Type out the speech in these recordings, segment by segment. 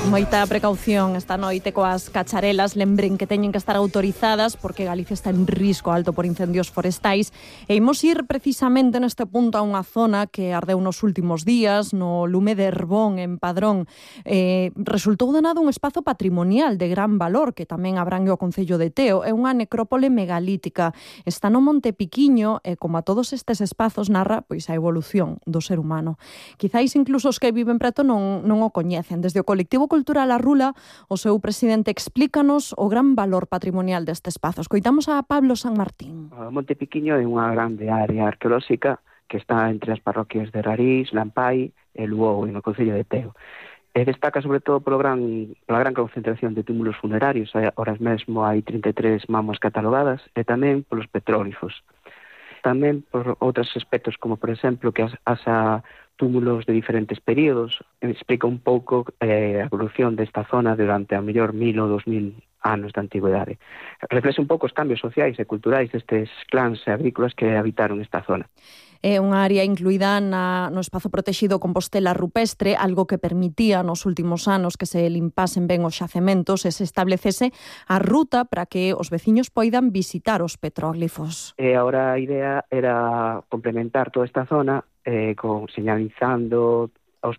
Moita precaución esta noite coas cacharelas. Lembren que teñen que estar autorizadas porque Galicia está en risco alto por incendios forestais. E imos ir precisamente neste punto a unha zona que ardeu nos últimos días, no lume de Herbón, en Padrón. Resultou danado un espazo patrimonial de gran valor que tamén abrangue o concello de Teo. É unha necrópole megalítica. Está no Monte Piquiño e, como a todos estes espazos, narra pois a evolución do ser humano. Quizáis incluso os que viven preto non o coñecen. Desde o colectivo cultural A Rula, o seu presidente explícanos o gran valor patrimonial deste espazo. Escoitamos a Pablo San Martín. O Monte Piquiño é unha grande área arqueolóxica que está entre as parroquias de Rarís, Lampai e Luou, no concello de Teo. E destaca sobre todo pola gran concentración de túmulos funerarios. Horas mesmo hai 33 mamos catalogadas e tamén polos petróglifos. Tamén por outros aspectos, como por exemplo que asa túmulos de diferentes períodos. Explica un pouco a evolución desta zona durante a mellor 1000 ou 2000 anos de antigüedade. Reflexe un pouco os cambios sociais e culturais destes clans agrícolas que habitaron esta zona. É unha área incluída no espazo protexido Compostela Rupestre, algo que permitía nos últimos anos que se limpasen ben os xacementos e se establecese a ruta para que os veciños poidan visitar os petróglifos. E agora a idea era complementar toda esta zona con señalizando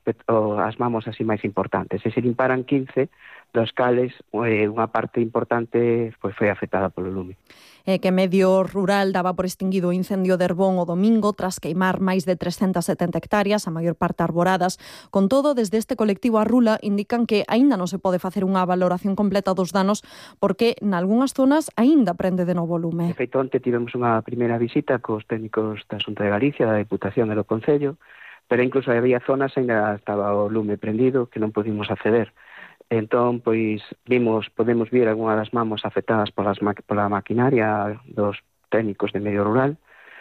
as mamos así máis importantes. E se limparan 15, dos cales unha parte importante foi afectada polo lume. Que Medio Rural daba por extinguido o incendio de Herbón o domingo tras queimar máis de 370 hectáreas, a maior parte arboradas. Con todo, desde este colectivo A Rula indican que aínda non se pode facer unha valoración completa dos danos porque nalgúnas zonas aínda prende de novo o lume. De feito, onte tivemos unha primeira visita cos técnicos da Xunta de Galicia, da Deputación e do Concello, pero incluso había zonas ainda estaba o lume prendido que non pudimos acceder. Entón, pois, podemos ver algunha das mamos afectadas pola maquinaria dos técnicos de Medio Rural,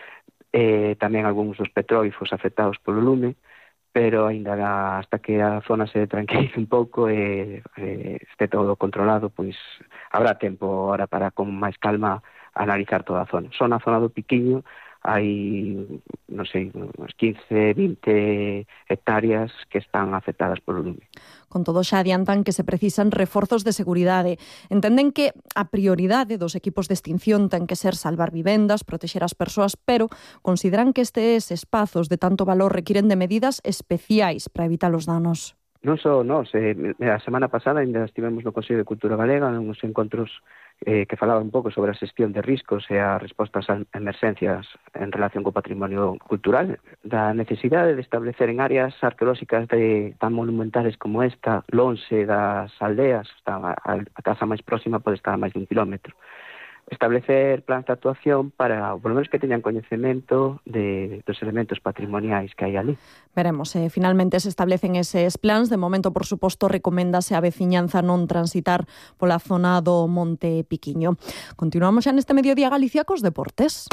tamén algúns dos petróglifos afectados polo lume, pero ainda hasta que a zona se tranquilice un pouco e este todo controlado, pois habrá tempo ahora para con máis calma analizar toda a zona. Só na zona do Piquiño hai, non sei, uns 15, 20 hectáreas que están afectadas polo lume. Con todo, xa adiantan que se precisan reforzos de seguridade. Entenden que a prioridade dos equipos de extinción ten que ser salvar vivendas, protexer as persoas, pero consideran que estes espazos de tanto valor requiren de medidas especiais para evitar os danos. Non só nós, a semana pasada ainda estivemos no Consello de Cultura Galega nos encontros que falaban un pouco sobre a xestión de riscos e as respostas a emerxencias en relación co patrimonio cultural, da necesidade de establecer en áreas arqueolóxicas tan monumentales como esta, lonxe das aldeas, a casa máis próxima pode estar a máis de 1 kilómetro. Establecer plans de actuación para, por lo menos, que teñan coñecemento dos elementos patrimoniais que hai ali. Veremos, finalmente se establecen eses plans. De momento, por suposto, recoméndase a veciñanza non transitar pola zona do Monte Piquiño. Continuamos xa neste mediodía Galicia cos deportes.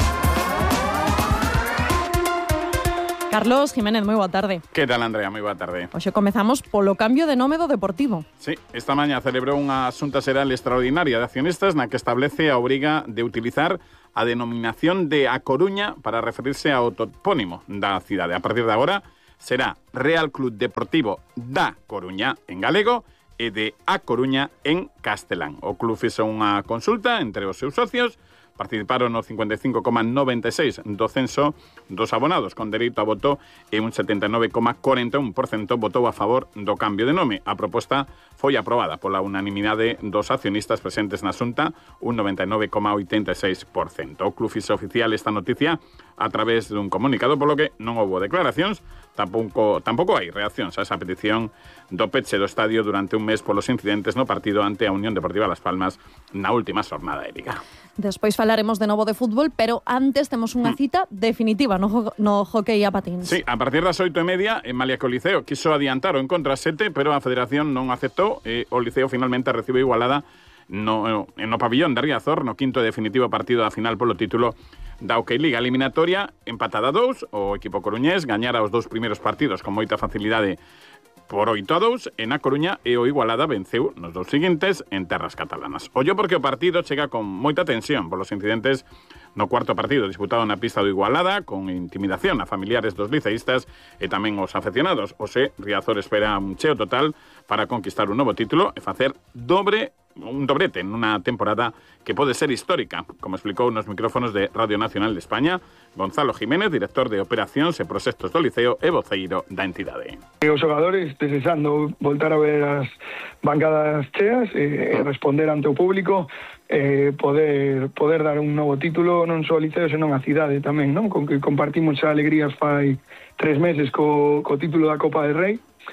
Carlos Jiménez, moi boa tarde. Que tal, Andrea? Moi boa tarde. Hoxe comezamos polo cambio de nome do Deportivo. Sí, esta mañá celebrou unha Xunta Xeral extraordinaria de accionistas na que establece a obriga de utilizar a denominación de A Coruña para referirse ao topónimo da cidade. A partir de agora será Real Club Deportivo da Coruña en galego e de A Coruña en castelán. O club fixo unha consulta entre os seus socios. Participaron o 55,96% do censo dos abonados con dereito a voto e un 79,41% votou a favor do cambio de nome. A proposta foi aprobada pola unanimidade dos accionistas presentes na Xunta, un 99,86%. O club fixo oficial esta noticia a través dun comunicado, polo que non houbo declaracións, tampouco hai reaccións a esa petición do peche do estadio durante un mes polos incidentes no partido ante a Unión Deportiva Las Palmas na última xornada de Liga. Despois falaremos de novo de fútbol, pero antes temos unha cita definitiva no hockey a patins. Sí, a partir das 8:30 en Malia que o Liceo quiso adiantar o encontro a 7, pero a Federación non aceptou e o Liceo finalmente recibe igualada no pabillón de Riazor, no quinto e definitivo partido da final polo título da Hockey Liga. Eliminatoria empatada a 2, o equipo coruñés gañara os 2 primeiros partidos con moita facilidade por 8-2 en A Coruña e o Igualada venceu nos 2 seguintes en terras catalanas. Ollo porque o partido chega con moita tensión polos incidentes no cuarto partido disputado na pista do Igualada, con intimidación a familiares dos liceístas e tamén os afeccionados. Ose Riazor espera un cheo total para conquistar un novo título e facer un dobrete en una temporada que pode ser histórica, como explicou nos micrófonos de Radio Nacional de España Gonzalo Jiménez, director de Operacións e Proxectos do Liceo e voceiro da entidade. Os xogadores desexando voltar a ver as bancadas cheas e responder ante o público, poder dar un novo título non só ao Liceo, senón á cidade tamén, non? Con que compartimos a alegría fai 3 meses co título da Copa del Rei.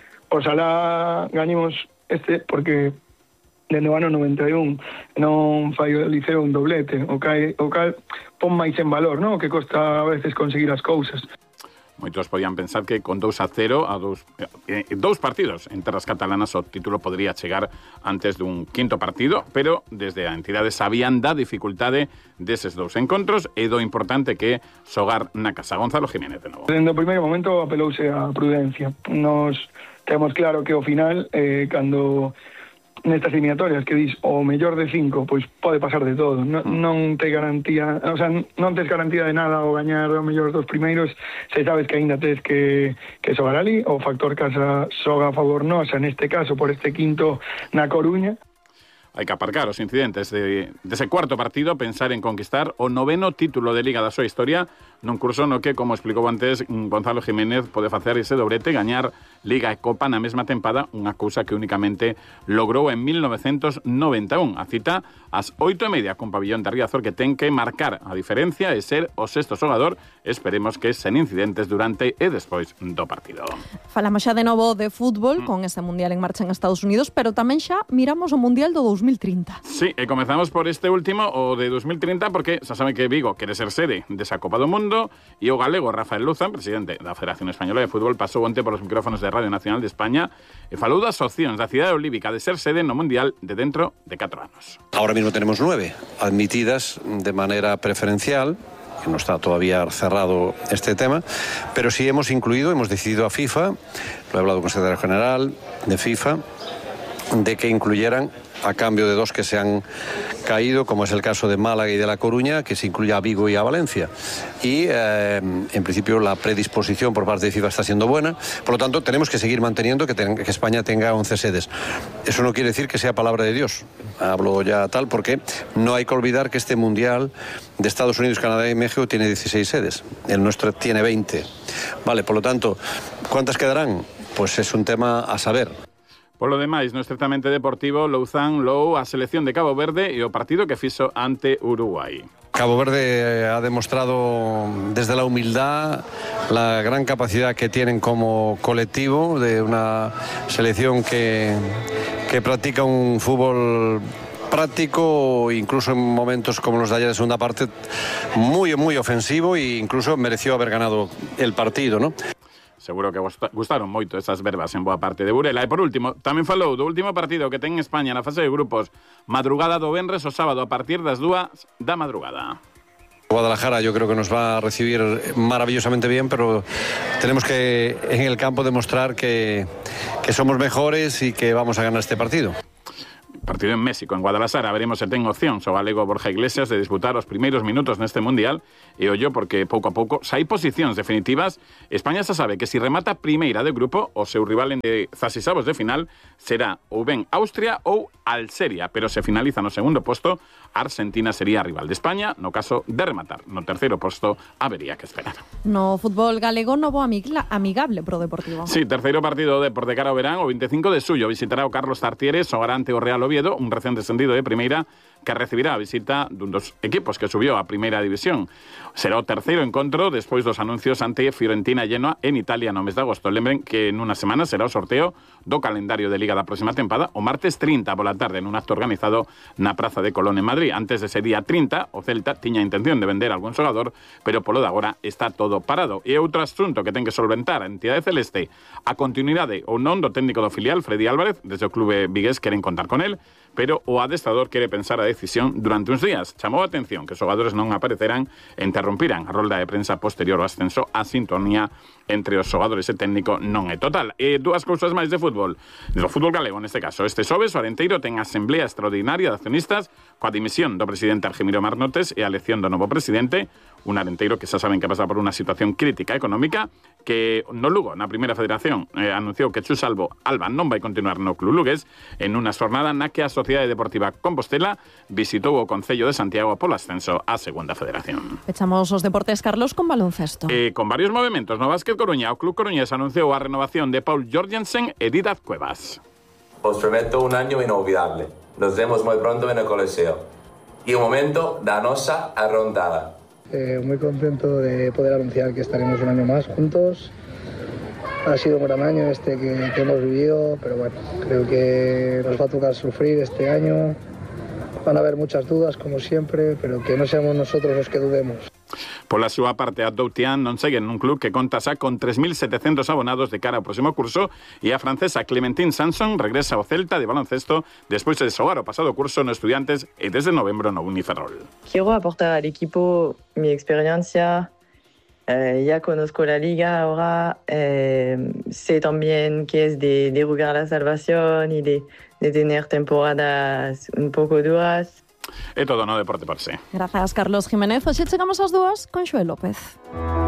Oxalá gañemos porque dende o ano 91 non fai o Liceo un doblete, o cal pon máis en valor, non? O que costa a veces conseguir as cousas. Moitos podían pensar que con 2-0 a dous partidos en terras catalanas o título podría chegar antes dun quinto partido, pero desde a entidade sabían da dificultade deses dous encontros e do importante que xogar na casa. Gonzalo Jiménez, de novo. Dende o primeiro momento apelouse a prudencia. Nos temos claro que ao final, cando nestas eliminatorias que dis o mellor de 5, pois pode pasar de todo. Non te garantía, o sea, non tes garantía de nada ao gañar o mellor dos primeiros, se sabes que aínda tes que xogar ali, o factor casa xoga a favor nosa, neste caso por este quinto na Coruña. Hai que aparcar os incidentes dese cuarto partido, pensar en conquistar o 9º título de Liga da súa historia nun curso no que, como explicou antes Gonzalo Jiménez, pode facer ese dobrete, gañar Liga e Copa na mesma tempada, unha cousa que únicamente logrou en 1991. A cita ás 8:30 con Pabillón de Riazor, que ten que marcar a diferencia e ser o sexto xogador. Esperemos que sen incidentes durante e despois do partido. Falamos xa de novo de fútbol con ese Mundial en marcha en Estados Unidos, pero tamén xa miramos o Mundial do 2030. Sí, e comezamos por este último, o de 2030, porque xa saben que Vigo quere ser sede desa Copa do Mundo e o galego Rafael Luzán, presidente da Federación Española de Fútbol, pasou onte polos micrófonos de Radio Nacional de España e falou das opcións da cidade olímpica de ser sede no Mundial de dentro de 4 anos. Ahora mismo tenemos 9 admitidas de manera preferencial, que no está todavía cerrado este tema, pero sí hemos decidido a FIFA, lo he hablado con el secretario general de FIFA, de que incluyeran, a cambio de 2 que se han caído, como es el caso de Málaga y de La Coruña, que se incluya a Vigo y a Valencia. Y en principio la predisposición por parte de FIFA está siendo buena, por lo tanto tenemos que seguir manteniendo que España tenga 11 sedes. Eso no quiere decir que sea palabra de Dios, hablo ya tal, porque no hay que olvidar que este Mundial de Estados Unidos, Canadá y México tiene 16 sedes, el nuestro tiene 20. Vale, por lo tanto, ¿cuántas quedarán? Pues es un tema a saber. Por lo demais, no estretamente deportivo, Louzán loou a selección de Cabo Verde e o partido que fixo ante Uruguai. Cabo Verde ha demostrado desde la humildad la gran capacidad que tienen como colectivo, de una selección que practica un fútbol práctico, incluso en momentos como los de ayer de segunda parte, muy, muy ofensivo, e incluso mereció haber ganado el partido, ¿no? Seguro que gustaron moito esas verbas en boa parte de Burela. E por último, tamén falou do último partido que ten España na fase de grupos, madrugada do venres o sábado a partir das 2 da madrugada. Guadalajara yo creo que nos va a recibir maravillosamente bien, pero tenemos que en el campo demostrar que somos mejores y que vamos a ganar este partido. Partido en México, en Guadalajara. Veremos se ten opción o galego Borja Iglesias de disputar os primeiros minutos neste Mundial. E ollo, porque pouco a pouco, se hai posicións definitivas, España xa sabe que se remata primeira de grupo, o seu rival en 16avos de final será ou ben Austria ou Alxeria, pero se finaliza no segundo posto, Argentina sería rival de España. No caso de rematar no terceiro posto, habería que esperar. No fútbol galego, novo amigable pro Deportivo. Sí, terceiro partido de por de cara ao verán, o 25 de suyo visitará o Carlos Tartieres, o garante o Real Oviedo, un recién descendido de primeira, que recibirá a visita dun dos equipos que subió a primeira división. Será o terceiro encontro despois dos anuncios ante Fiorentina e Genoa en Italia no mes de agosto. Lembren que nunha semana será o sorteo do calendario de Liga da próxima tempada o martes 30 pola tarde nun acto organizado na Praza de Colón en Madrid. Antes de ese día 30, o Celta tiña intención de vender algún xogador, pero polo de agora está todo parado. E outro asunto que ten que solventar a entidade celeste, a continuidade ou non do técnico do filial, Freddy Álvarez. Desde o clube vigués queren contar con él, pero o adestrador quere pensar a decisión durante uns días. Chamou a atención que os xogadores non aparecerán e interrompiran a rolda de prensa posterior ao ascenso. A sintonía entre os xogadores e técnico non é total. E dúas cousas máis de fútbol. Do fútbol galego, neste caso. Este xoves, o Arenteiro ten asamblea extraordinaria de accionistas coa dimisión do presidente Argemiro Marnotes e a elección do novo presidente. Un Arenteiro que xa saben que pasa por unha situación crítica económica, que no Lugo, na primeira federación, anunciou que Chus Alba non vai continuar no club lugués en unha xornada na que a Sociedade Deportiva Compostela visitou o Concello de Santiago polo ascenso á segunda federación. Pechamos os deportes, Carlos, con baloncesto. Con varios movimentos no Básquet Coruña, o Club Coruñés anunciou a renovación de Paul Jorgensen e Díaz Cuevas. Os prometo un año inolvidable. Nos vemos moi pronto en el Coliseo. E un momento da nosa arrondada. Muy contento de poder anunciar que estaremos un año más juntos. Ha sido un gran año este que hemos vivido, pero bueno, creo que nos va a tocar sufrir este año. Van a haber muchas dudas, como siempre, pero que no seamos nosotros los que dudemos. Pola súa parte, a Doutian non segue nun club que conta xa con 3.700 abonados de cara ao próximo curso, e a francesa Clementine Sanson regresa ao Celta de baloncesto despois de xogar o pasado curso no Estudiantes e desde novembro no Uniferrol. Quiero aportar al equipo mi experiencia. Ya conozco la liga ahora, sé también que es de jugar la salvación y de tener temporadas un poco duras. É todo no deporte por sí. Grazas, Carlos Jiménez. Hoxe chegamos ás 2 con Xoel López.